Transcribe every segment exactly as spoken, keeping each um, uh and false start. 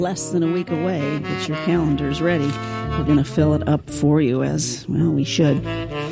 Less than a week away. Get your calendars ready. We're going to fill it up for you, as, well, we should.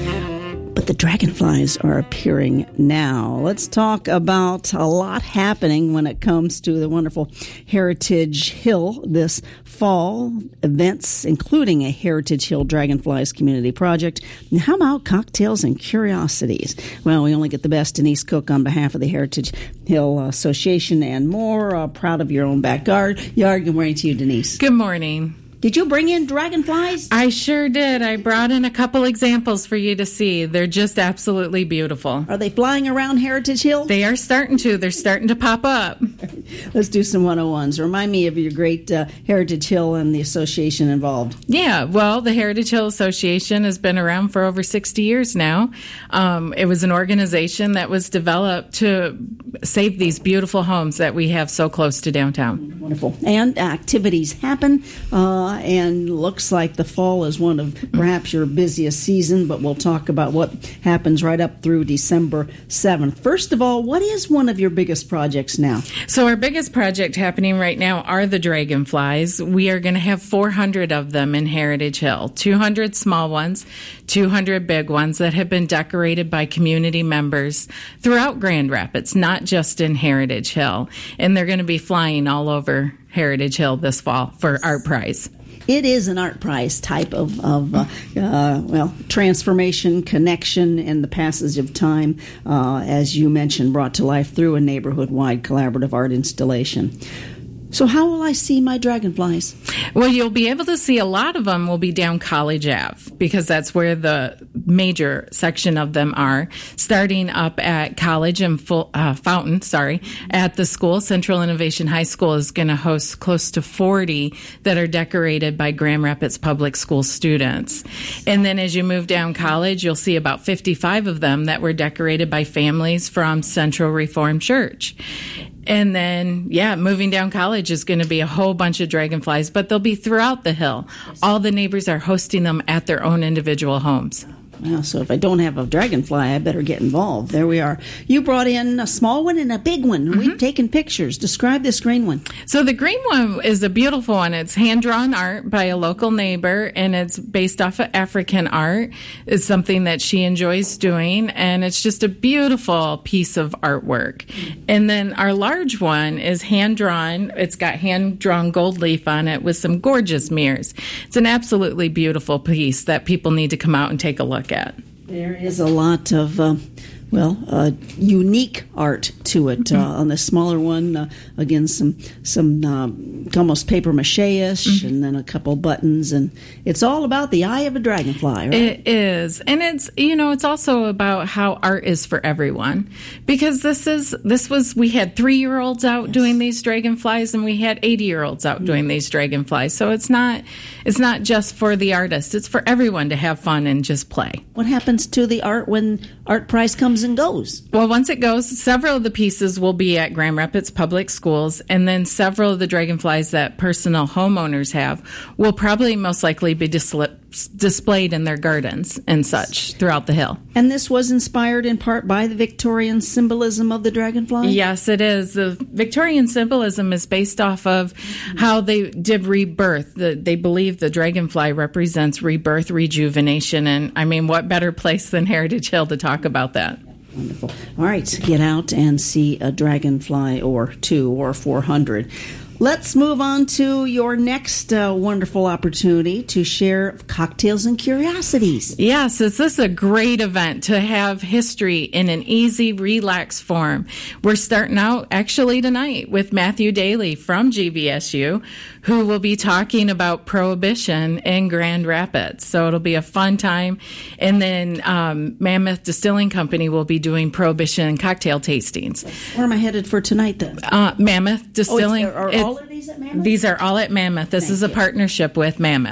But the dragonflies are appearing now. Let's talk about a lot happening when it comes to the wonderful Heritage Hill this fall. Events including a Heritage Hill Dragonflies Community Project. And how about cocktails and curiosities? Well, we only get the best. Denise Cook on behalf of the Heritage Hill Association and more. Uh, proud of your own backyard. Yard, good morning to you, Denise. Good morning. Did you bring in dragonflies? I sure did. I brought in a couple examples for you to see. They're just absolutely beautiful. Are they flying around Heritage Hill? They are starting to. They're starting to pop up. Let's do some one oh ones. Remind me of your great uh, Heritage Hill and the association involved. Yeah, well, the Heritage Hill Association has been around for over sixty years now. Um, it was an organization that was developed to save these beautiful homes that we have so close to downtown. Wonderful. And activities happen. Uh, and looks like the fall is one of perhaps your busiest season, but we'll talk about what happens right up through December seventh. First of all, what is one of your biggest projects now? So our biggest project happening right now are the dragonflies. We are going to have four hundred of them in Heritage Hill, two hundred small ones, two hundred big ones that have been decorated by community members throughout Grand Rapids, not just in Heritage Hill. And they're going to be flying all over Heritage Hill this fall for Art Prize. It is an art prize type of, of uh, uh, well, transformation, connection, and the passage of time, uh, as you mentioned, brought to life through a neighborhood-wide collaborative art installation. So how will I see my dragonflies? Well, you'll be able to see a lot of them will be down College Avenue because that's where the major section of them are, starting up at College and Full, uh, Fountain, sorry, at the school. Central Innovation High School is going to host close to forty that are decorated by Grand Rapids Public School students. And then as you move down College, you'll see about fifty-five of them that were decorated by families from Central Reformed Church. And then, yeah, moving down College is going to be a whole bunch of dragonflies, but they'll be throughout the hill. All the neighbors are hosting them at their own individual homes. Well, so if I don't have a dragonfly, I better get involved. There we are. You brought in a small one and a big one. Mm-hmm. We've taken pictures. Describe this green one. So the green one is a beautiful one. It's hand-drawn art by a local neighbor, and it's based off of African art. It's something that she enjoys doing, and it's just a beautiful piece of artwork. Mm-hmm. And then our large one is hand-drawn. It's got hand-drawn gold leaf on it with some gorgeous mirrors. It's an absolutely beautiful piece that people need to come out and take a look at. There is a lot of, uh, well, uh, unique art to it. Mm-hmm. Uh, on the smaller one, uh, again, some some uh, almost paper mache-ish, mm-hmm. and then a couple buttons, and it's all about the eye of a dragonfly, right? It is, and it's you know it's also about how art is for everyone, because this is this was we had three year olds out yes. doing these dragonflies, and we had eighty year olds out mm-hmm. doing these dragonflies. So it's not it's not just for the artist; it's for everyone to have fun and just play. What happens to the art when Art Prize comes and goes? Well, once it goes, several of the pieces will be at Grand Rapids Public Schools, and then several of the dragonflies that personal homeowners have will probably most likely be dis- displayed in their gardens and such throughout the hill. And this was inspired in part by the Victorian symbolism of the dragonfly? Yes, it is. The Victorian symbolism is based off of how they did rebirth. The, they believe the dragonfly represents rebirth, rejuvenation, and I mean, what better place than Heritage Hill to talk about that? Wonderful. All right, get out and see a dragonfly or two or four hundred. Let's move on to your next uh, wonderful opportunity to share cocktails and curiosities. Yes, this is a great event to have history in an easy, relaxed form. We're starting out actually tonight with Matthew Daly from G V S U, who will be talking about Prohibition in Grand Rapids. So it'll be a fun time. And then um, Mammoth Distilling Company will be doing Prohibition cocktail tastings. Where am I headed for tonight then? Uh, Mammoth Distilling. Oh, it's, are all of these at Mammoth? These are all at Mammoth. This Thank is a you. partnership with Mammoth. Yes.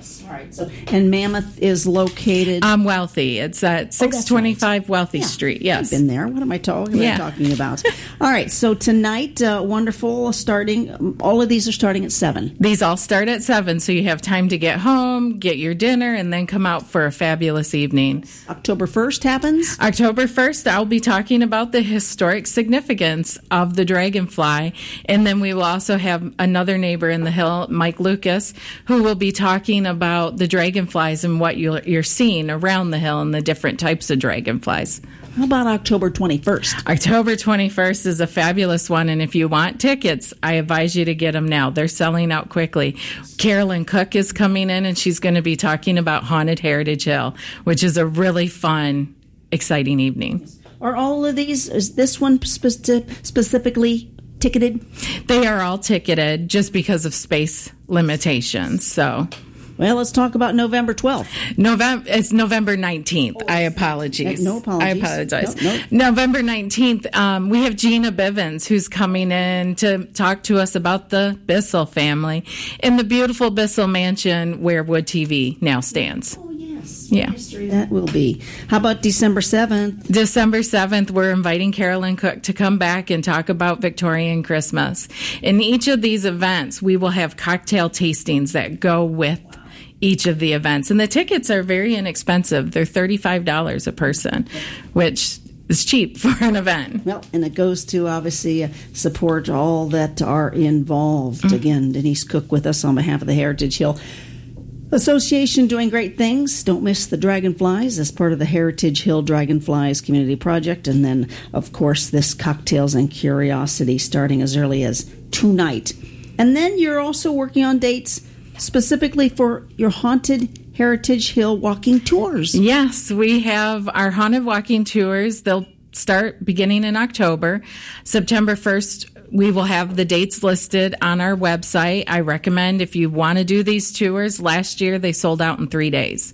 Yes. All right. So, and Mammoth is located. Um, Wealthy. It's at six twenty-five right. Wealthy yeah. Street. Yes. I've been there. What am I talking, yeah. talking about? All right. So tonight, uh, wonderful. Starting. All of these are starting at seven. These all start at seven, so you have time to get home, get your dinner, and then come out for a fabulous evening. October first happens. October first, I'll be talking about the historic significance of the dragonfly, and then we will also have another neighbor in the hill, Mike Lucas, who will be talking about the dragonflies and what you're, you're seeing around the hill and the different types of dragonflies. How about October twenty-first? October twenty-first is a fabulous one, and if you want tickets, I advise you to get them now. They're selling out quickly. Carolyn Cook is coming in, and she's going to be talking about Haunted Heritage Hill, which is a really fun, exciting evening. Are all of these, is this one spe- specifically ticketed? They are all ticketed just because of space limitations, so... Well, let's talk about November twelfth. November, it's November nineteenth. Oh, I apologize. No apologies. I apologize. No, no. November nineteenth, um, we have Gina Bivens, who's coming in to talk to us about the Bissell family in the beautiful Bissell mansion where Wood T V now stands. Oh, yes. Yeah. History that will be. How about December seventh? December seventh, we're inviting Carolyn Cook to come back and talk about Victorian Christmas. In each of these events, we will have cocktail tastings that go with each of the events. And the tickets are very inexpensive. They're thirty-five dollars a person, which is cheap for an event. Well, and it goes to obviously uh, support all that are involved. Mm-hmm. Again, Denise Cook with us on behalf of the Heritage Hill Association, doing great things. Don't miss the Dragonflies as part of the Heritage Hill Dragonflies Community Project. And then, of course, this Cocktails and Curiosity starting as early as tonight. And then you're also working on dates specifically for your Haunted Heritage Hill walking tours. Yes, we have our haunted walking tours. They'll start beginning in October. September first, we will have the dates listed on our website. I recommend if you want to do these tours. Last year, they sold out in three days.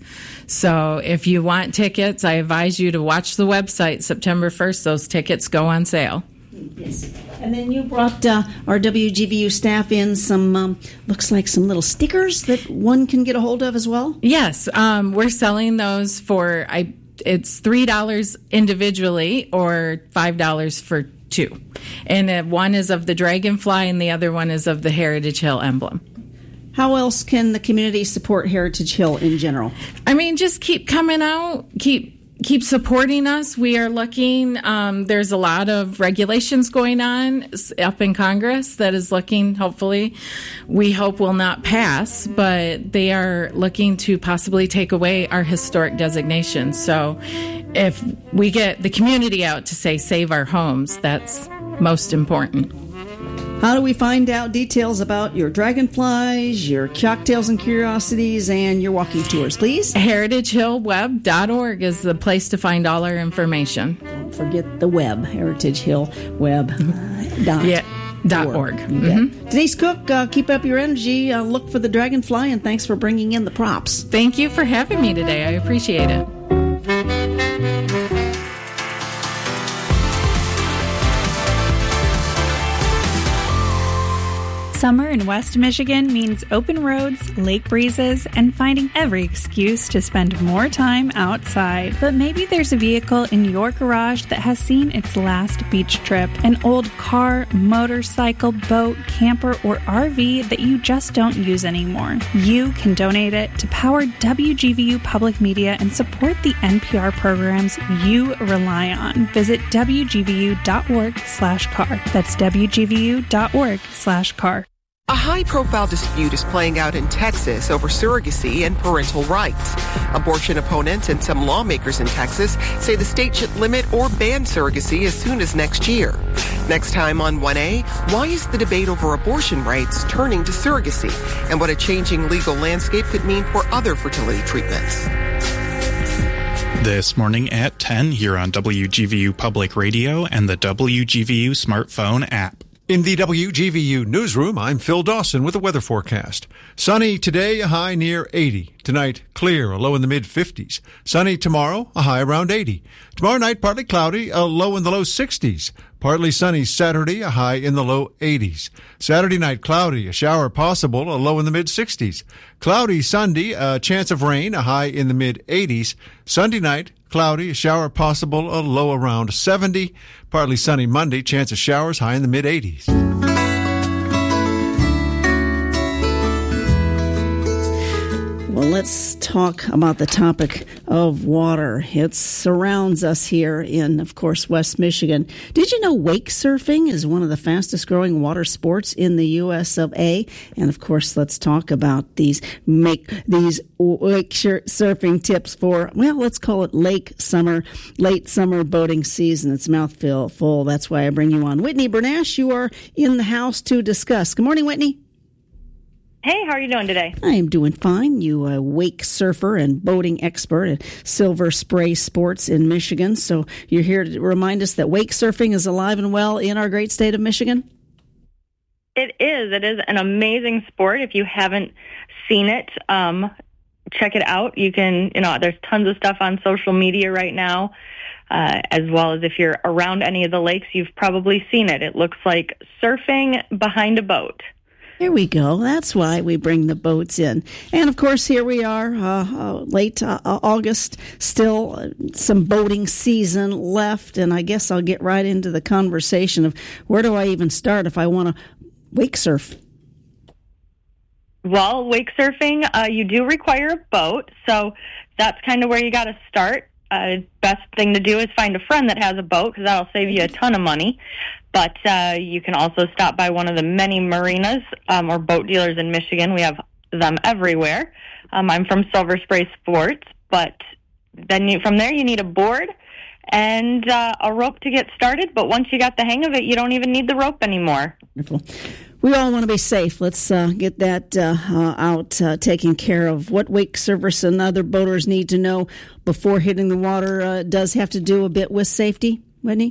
So if you want tickets, I advise you to watch the website. September first, those tickets go on sale. Yes. And then you brought uh, our W G V U staff in some, um, looks like some little stickers that one can get a hold of as well? Yes. Um, we're selling those for, I. it's three dollars individually or five dollars for two. And uh, one is of the dragonfly and the other one is of the Heritage Hill emblem. How else can the community support Heritage Hill in general? I mean, just keep coming out, keep keep supporting us. We are looking, um, there's a lot of regulations going on up in Congress that is looking, hopefully, we hope will not pass, but they are looking to possibly take away our historic designation. So if we get the community out to say save our homes, that's most important. How do we find out details about your dragonflies, your cocktails and curiosities, and your walking tours, please? heritage hill web dot org is the place to find all our information. Don't forget the web, heritage hill web dot yeah, dot org. Mm-hmm. Denise Cook, uh, keep up your energy. Uh, look for the dragonfly, and thanks for bringing in the props. Thank you for having me today. I appreciate it. Summer in West Michigan means open roads, lake breezes, and finding every excuse to spend more time outside. But maybe there's a vehicle in your garage that has seen its last beach trip. An old car, motorcycle, boat, camper, or R V that you just don't use anymore. You can donate it to Power W G V U Public Media and support the N P R programs you rely on. Visit W G V U dot org slash car. That's W G V U dot org slash car. A high-profile dispute is playing out in Texas over surrogacy and parental rights. Abortion opponents and some lawmakers in Texas say the state should limit or ban surrogacy as soon as next year. Next time on one A, why is the debate over abortion rights turning to surrogacy, and what a changing legal landscape could mean for other fertility treatments? This morning at ten here on W G V U Public Radio and the W G V U smartphone app. In the W G V U newsroom, I'm Phil Dawson with a weather forecast. Sunny today, a high near eighty. Tonight, clear, a low in the mid-fifties. Sunny tomorrow, a high around eighty. Tomorrow night, partly cloudy, a low in the low sixties. Partly sunny Saturday, a high in the low eighties. Saturday night, cloudy, a shower possible, a low in the mid-sixties. Cloudy Sunday, a chance of rain, a high in the mid-eighties. Sunday night, cloudy, a shower possible, a low around seventy. Partly sunny Monday, chance of showers, high in the mid-eighties. Well, let's talk about the topic of water. It surrounds us here in, of course, West Michigan. Did you know wake surfing is one of the fastest growing water sports in the U S of A? And, of course, let's talk about these make these wake surfing tips for, well, let's call it lake summer, late summer boating season. It's mouthful full. That's why I bring you on. Whitney Bernash, you are in the house to discuss. Good morning, Whitney. Hey, how are you doing today? I am doing fine. You a wake surfer and boating expert at Silver Spray Sports in Michigan. So you're here to remind us that wake surfing is alive and well in our great state of Michigan? It is. It is an amazing sport. If you haven't seen it, um, check it out. You can, you know, there's tons of stuff on social media right now, uh, as well as if you're around any of the lakes, you've probably seen it. It looks like surfing behind a boat. Here we go. That's why we bring the boats in. And, of course, here we are, uh, uh, late uh, August, still uh, some boating season left. And I guess I'll get right into the conversation of where do I even start if I want to wake surf? Well, wake surfing, uh, you do require a boat. So that's kind of where you got to start. Uh, best thing to do is find a friend that has a boat because that'll save you a ton of money. But uh, you can also stop by one of the many marinas um, or boat dealers in Michigan. We have them everywhere. Um, I'm from Silver Spray Sports, but then you, from there you need a board and uh, a rope to get started. But once you got the hang of it, you don't even need the rope anymore. Wonderful. We all want to be safe. Let's uh, get that uh, uh, out, uh, taken care of. What wake surfers and other boaters need to know before hitting the water uh, does have to do a bit with safety, Whitney?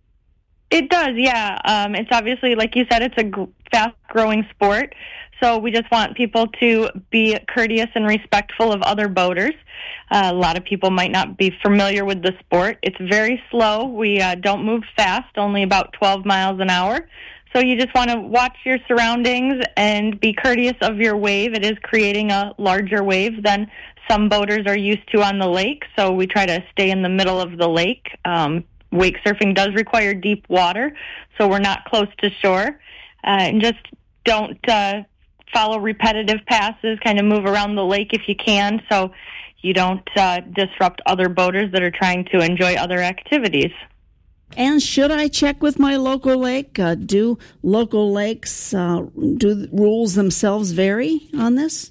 It does, yeah. Um, it's obviously, like you said, it's a g- fast-growing sport. So we just want people to be courteous and respectful of other boaters. Uh, a lot of people might not be familiar with the sport. It's very slow. We uh, don't move fast, only about twelve miles an hour. So you just want to watch your surroundings and be courteous of your wave. It is creating a larger wave than some boaters are used to on the lake. So we try to stay in the middle of the lake. Um, wake surfing does require deep water, so we're not close to shore. Uh, and just don't uh, follow repetitive passes, kind of move around the lake if you can so you don't uh, disrupt other boaters that are trying to enjoy other activities. And should I check with my local lake? Uh, do local lakes, uh, do the rules themselves vary on this?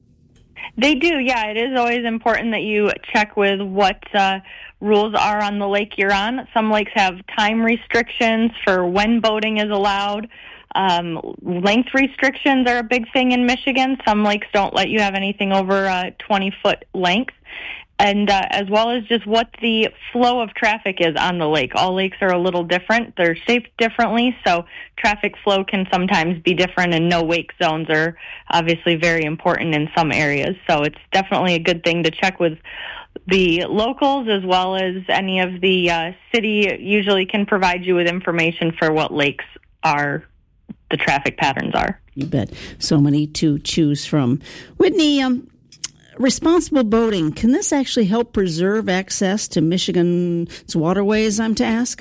They do, yeah. It is always important that you check with what uh, rules are on the lake you're on. Some lakes have time restrictions for when boating is allowed. Um, length restrictions are a big thing in Michigan. Some lakes don't let you have anything over a twenty-foot length. And uh, as well as just what the flow of traffic is on the lake. All lakes are a little different. They're shaped differently, so traffic flow can sometimes be different, and no wake zones are obviously very important in some areas. So it's definitely a good thing to check with the locals, as well as any of the uh, city usually can provide you with information for what lakes are, the traffic patterns are. You bet. So many to choose from. Whitney, um, responsible boating, can this actually help preserve access to Michigan's waterways, I'm to ask?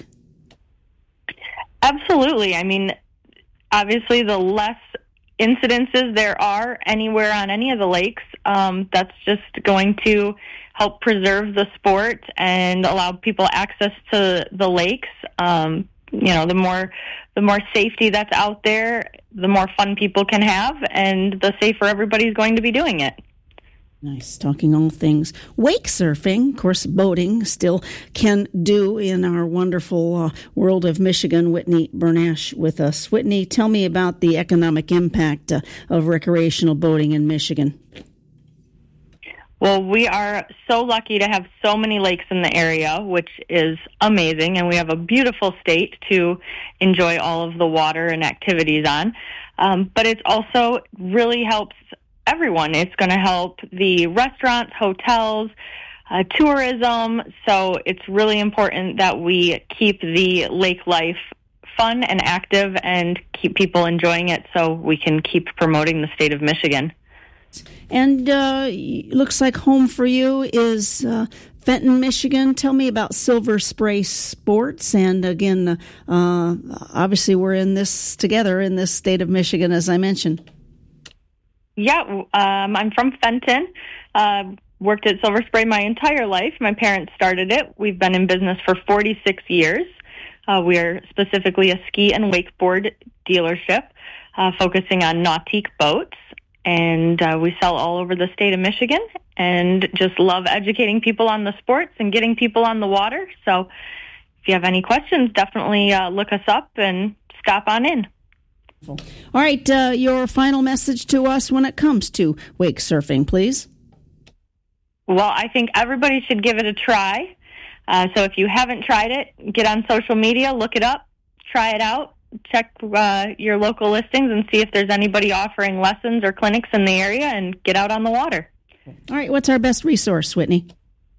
Absolutely. I mean, obviously the less incidences there are anywhere on any of the lakes, um, that's just going to help preserve the sport and allow people access to the lakes. Um, you know, the more the more safety that's out there, the more fun people can have, and the safer everybody's going to be doing it. Nice. Talking all things wake surfing, of course, boating still can do in our wonderful uh, world of Michigan. Whitney Bernash with us. Whitney, tell me about the economic impact uh, of recreational boating in Michigan. Well, we are so lucky to have so many lakes in the area, which is amazing, and we have a beautiful state to enjoy all of the water and activities on. Um, but it also really helps everyone. It's going to help the restaurants, hotels, uh, tourism. So it's really important that we keep the lake life fun and active and keep people enjoying it so we can keep promoting the state of Michigan. And uh, looks like home for you is uh, Fenton, Michigan. Tell me about Silver Spray Sports. And again, uh, obviously we're in this together in this state of Michigan, as I mentioned. Yeah, um, I'm from Fenton. Uh, worked at Silver Spray my entire life. My parents started it. We've been in business for forty-six years. Uh, we are specifically a ski and wakeboard dealership uh, focusing on nautique boats. And uh, we sell all over the state of Michigan and just love educating people on the sports and getting people on the water. So if you have any questions, definitely uh, look us up and stop on in. All right, uh, your final message to us when it comes to wake surfing, please. Well, I think everybody should give it a try. Uh, so if you haven't tried it, get on social media, look it up, try it out, check uh, your local listings and see if there's anybody offering lessons or clinics in the area and get out on the water. All right, what's our best resource, Whitney?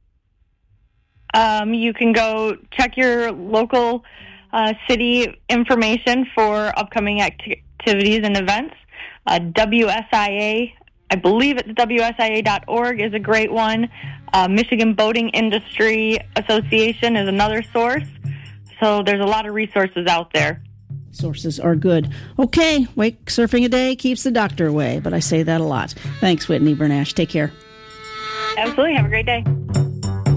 Um, you can go check your local uh, city information for upcoming acti- activities and events. Uh, W S I A, I believe it's W S I A dot org is a great one. Uh, Michigan Boating Industry Association is another source. So there's a lot of resources out there. Sources are good. Okay, wake surfing a day keeps the doctor away, but I say that a lot. Thanks, Whitney Bernash. Take care. Absolutely. Have a great day.